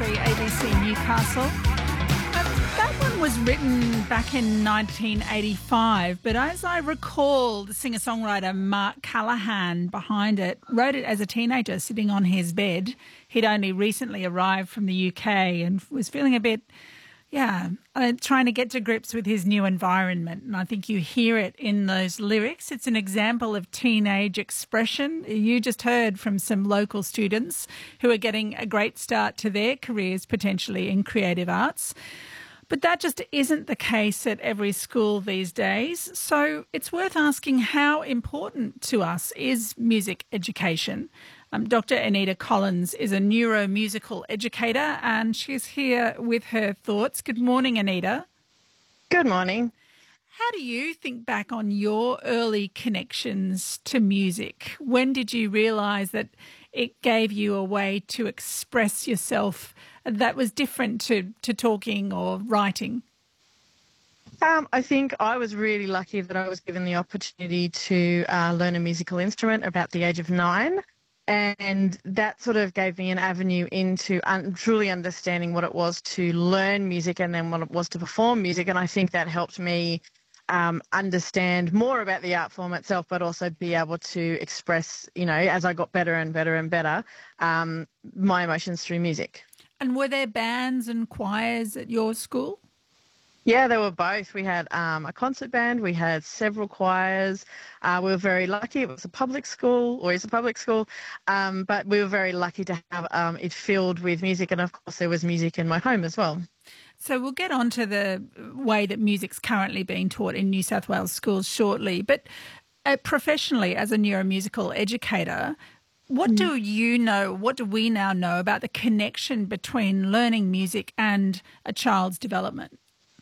103 ABC Newcastle. That one was written back in 1985, but as I recall, the singer-songwriter Mark Callahan behind it wrote it as a teenager sitting on his bed. He'd only recently arrived from the UK and was feeling a bit, trying to get to grips with his new environment. And I think you hear it in those lyrics. It's an example of teenage expression. You just heard from some local students who are getting a great start to their careers, potentially in creative arts. But that just isn't the case at every school these days. So it's worth asking, how important to us is music education? Dr. Anita Collins is a neuromusical educator and she's here with her thoughts. Good morning, Anita. Good morning. How do you think back on your early connections to music? When did you realise that it gave you a way to express yourself that was different to talking or writing? I think I was really lucky that I was given the opportunity to learn a musical instrument about the age of 9. And that sort of gave me an avenue into truly understanding what it was to learn music and then what it was to perform music. And I think that helped me understand more about the art form itself, but also be able to express, as I got better and better and better, my emotions through music. And were there bands and choirs at your school? Yeah, there were both. We had a concert band, we had several choirs. We were very lucky. It was a public school, or is a public school, but we were very lucky to have it filled with music. And of course, there was music in my home as well. So we'll get on to the way that music's currently being taught in New South Wales schools shortly. But professionally, as a neuromusical educator, what do you know, what do we now know about the connection between learning music and a child's development?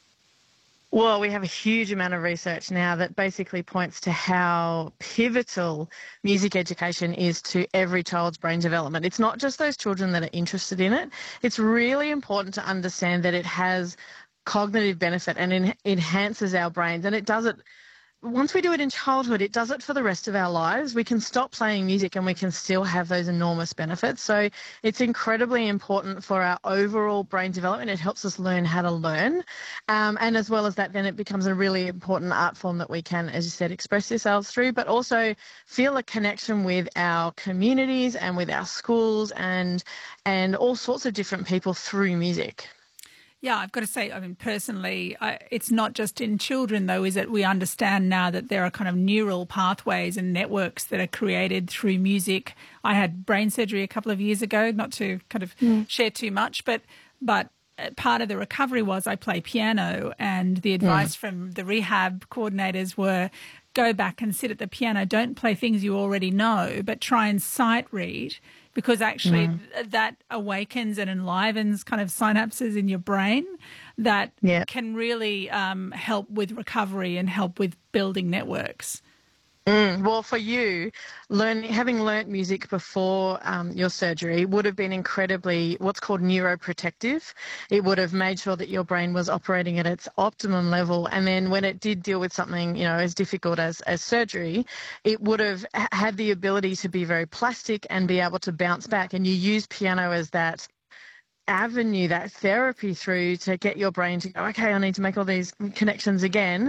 Well, we have a huge amount of research now that basically points to how pivotal music education is to every child's brain development. It's not just those children that are interested in it. It's really important to understand that it has cognitive benefit and enhances our brains, and it does it. Once we do it in childhood, it does it for the rest of our lives. We can stop playing music and we can still have those enormous benefits. So it's incredibly important for our overall brain development. It helps us learn how to learn. And as well as that, then it becomes a really important art form that we can, as you said, express ourselves through, but also feel a connection with our communities and with our schools and all sorts of different people through music. Yeah, I've got to say, I mean, personally, it's not just in children, though, is it? We understand now that there are kind of neural pathways and networks that are created through music. I had brain surgery a couple of years ago, not to kind of share too much, but part of the recovery was I play piano, and the advice from the rehab coordinators were go back and sit at the piano. Don't play things you already know, but try and sight read, because actually that awakens and enlivens kind of synapses in your brain that can really help with recovery and help with building networks. Well, for you, having learnt music before your surgery would have been incredibly what's called neuroprotective. It would have made sure that your brain was operating at its optimum level. And then when it did deal with something, as difficult as surgery, it would have had the ability to be very plastic and be able to bounce back. And you use piano as that avenue, that therapy through to get your brain to go, okay, I need to make all these connections again.